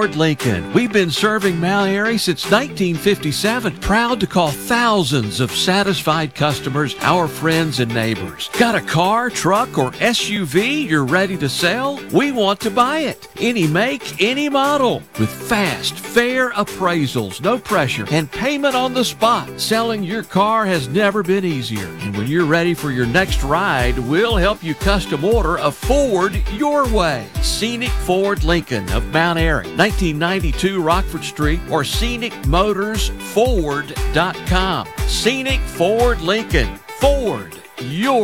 Ford Lincoln. We've been serving Mount Airy since 1957. Proud to call thousands of satisfied customers our friends and neighbors. Got a car, truck, or SUV you're ready to sell? We want to buy it. Any make, any model. With fast, fair appraisals, no pressure, and payment on the spot. Selling your car has never been easier. And when you're ready for your next ride, we'll help you custom order a Ford your way. Scenic Ford Lincoln of Mount Airy, 1992 Rockford Street, or scenicmotorsford.com. Scenic Ford Lincoln. Ford, your